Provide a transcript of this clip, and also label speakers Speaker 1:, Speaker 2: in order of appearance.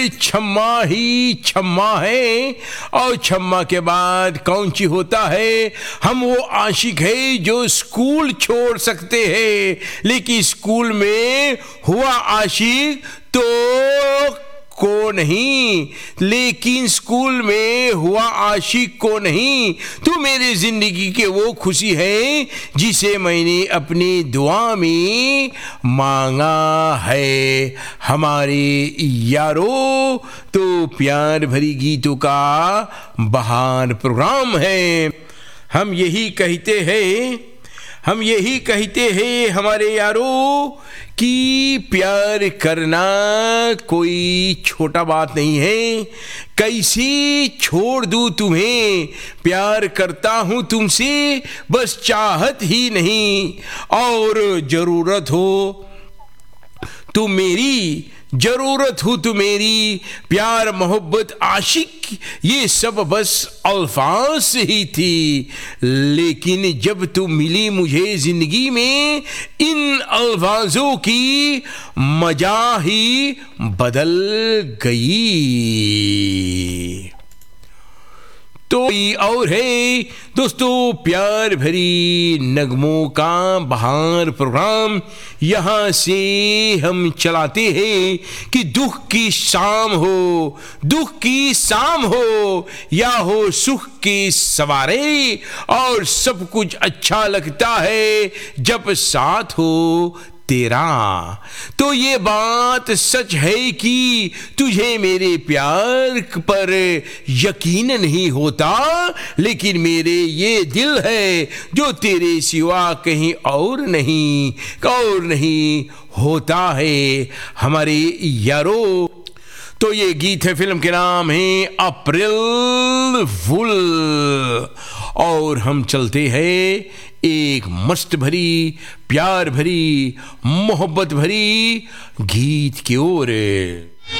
Speaker 1: छम्मा ही छम्मा है, और छम्मा के बाद कौन सी होता है? हम वो आशिक है जो स्कूल छोड़ सकते हैं, लेकिन स्कूल में हुआ आशिक तो को नहीं, लेकिन स्कूल में हुआ आशिक को नहीं। तू मेरी जिंदगी के वो खुशी है जिसे मैंने अपनी दुआ में मांगा है। हमारे यारो तो प्यार भरी गीतों का बहार प्रोग्राम है। हम यही कहते हैं हमारे यारों कि प्यार करना कोई छोटा बात नहीं है। कैसे छोड़ दूं तुम्हें, प्यार करता हूं तुमसे, बस चाहत ही नहीं। और जरूरत हो तू मेरी, प्यार मोहब्बत आशिक ये सब बस अल्फाज ही थी। लेकिन जब तू मिली मुझे जिंदगी में, इन अल्फाजों की मजा ही बदल गई। तो और है दोस्तों प्यार भरी नगमों का बहार प्रोग्राम। यहाँ से हम चलाते हैं कि दुख की शाम हो या हो सुख की सवारी, और सब कुछ अच्छा लगता है जब साथ हो तेरा। तो ये बात सच है कि तुझे मेरे प्यार पर यकीन नहीं होता, लेकिन मेरे ये दिल है जो तेरे सिवा कहीं और नहीं होता है हमारे यारो। तो ये गीत है, फिल्म के नाम है अप्रैल फूल। और हम चलते हैं एक मस्त भरी, प्यार भरी, मोहब्बत भरी गीत की ओर।